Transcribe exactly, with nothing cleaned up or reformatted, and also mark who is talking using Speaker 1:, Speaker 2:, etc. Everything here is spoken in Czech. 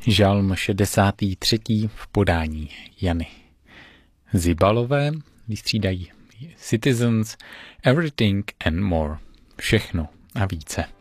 Speaker 1: Žalm šedesátý třetí v podání Jany. Zibalové vystřídají Citizens, Everything and More. Všechno a více.